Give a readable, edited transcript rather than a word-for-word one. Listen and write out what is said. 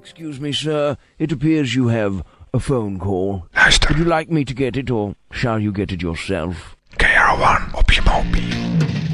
Excuse me, sir. It appears you have a phone call. Luister, Would you like me to get it, or shall you get it yourself? KRO1 op je mobiel.